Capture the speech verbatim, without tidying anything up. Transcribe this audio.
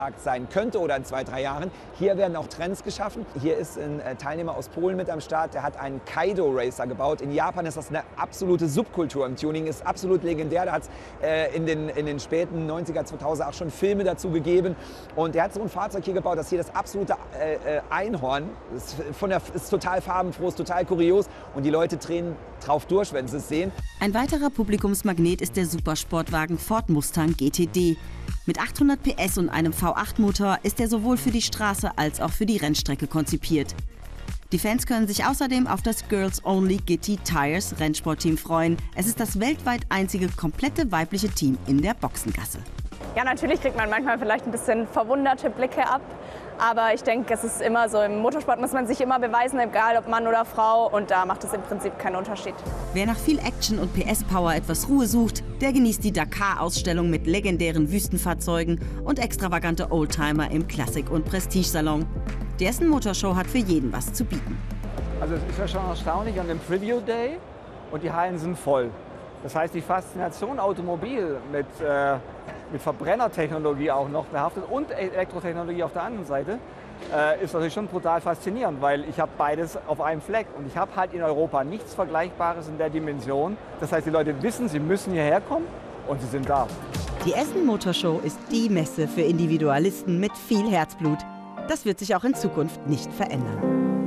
sein könnte oder in zwei, drei Jahren. Hier werden auch Trends geschaffen. Hier ist ein äh, Teilnehmer aus Polen mit am Start, der hat einen Kaido Racer gebaut. In Japan ist das eine absolute Subkultur im Tuning, ist absolut legendär. Da hat es äh, in, den, in den späten neunziger, zweitausender auch schon Filme dazu gegeben. Und der hat so ein Fahrzeug hier gebaut, das hier das absolute äh, äh, Einhorn ist, von der, ist total farbenfroh, ist total kurios und die Leute drehen drauf durch, wenn sie es sehen. Ein weiterer Publikumsmagnet ist der Supersportwagen Ford Mustang G T D. Mit achthundert P S und einem V acht Motor ist er sowohl für die Straße als auch für die Rennstrecke konzipiert. Die Fans können sich außerdem auf das Girls Only Gitti Tires Rennsportteam freuen. Es ist das weltweit einzige komplette weibliche Team in der Boxengasse. Ja, natürlich kriegt man manchmal vielleicht ein bisschen verwunderte Blicke ab. Aber ich denke, es ist immer so, im Motorsport muss man sich immer beweisen, egal ob Mann oder Frau. Und da macht es im Prinzip keinen Unterschied. Wer nach viel Action und P S-Power etwas Ruhe sucht, der genießt die Dakar-Ausstellung mit legendären Wüstenfahrzeugen und extravagante Oldtimer im Klassik- und Prestigesalon. Die Essen Motorshow hat für jeden was zu bieten. Also es ist ja schon erstaunlich an dem Preview Day und die Hallen sind voll. Das heißt, die Faszination Automobil mit, äh, mit Verbrennertechnologie auch noch behaftet und Elektrotechnologie auf der anderen Seite äh, ist natürlich schon brutal faszinierend, weil ich habe beides auf einem Fleck und ich habe halt in Europa nichts Vergleichbares in der Dimension. Das heißt, die Leute wissen, sie müssen hierher kommen und sie sind da. Die Essen Motorshow ist die Messe für Individualisten mit viel Herzblut. Das wird sich auch in Zukunft nicht verändern.